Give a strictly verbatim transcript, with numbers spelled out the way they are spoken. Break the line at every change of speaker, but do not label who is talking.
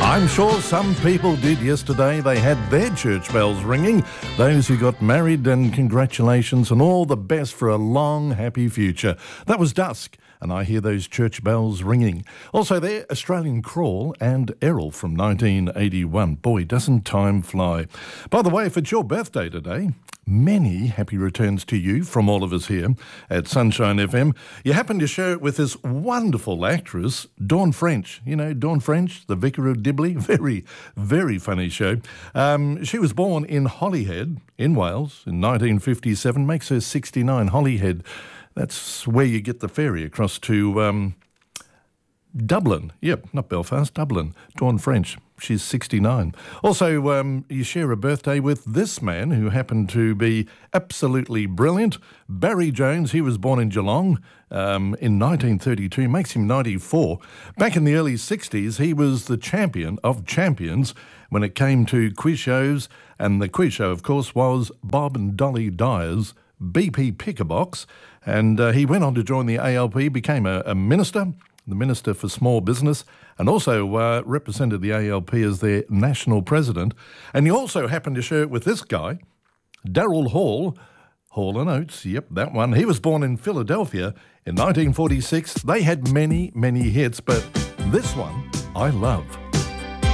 I'm sure some people did yesterday. They had their church bells ringing. Those who got married, and congratulations and all the best for a long, happy future. That was Dusk, and I hear those church bells ringing. Also there, Australian Crawl and Errol from nineteen eighty-one. Boy, doesn't time fly. By the way, if it's your birthday today, many happy returns to you from all of us here at Sunshine F M. You happen to share it with this wonderful actress, Dawn French. You know, Dawn French, the Vicar of Dibley. Very, very funny show. Um, she was born in Holyhead in Wales in nineteen fifty-seven. Makes her sixty-nine. Holyhead, that's where you get the ferry across to um, Dublin. Yep, not Belfast, Dublin. Dawn French. She's sixty-nine. Also, um, you share a birthday with this man who happened to be absolutely brilliant. Barry Jones, he was born in Geelong um, in nineteen thirty-two, makes him ninety-four. Back in the early sixties, he was the champion of champions when it came to quiz shows. And the quiz show, of course, was Bob and Dolly Dyer's B P Pick-a-Box. And uh, he went on to join the A L P, became a, a minister, the Minister for Small Business, and also uh, represented the A L P as their national president. And he also happened to share it with this guy, Daryl Hall, Hall and Oates, yep, that one. He was born in Philadelphia in nineteen forty-six. They had many, many hits, but this one I love.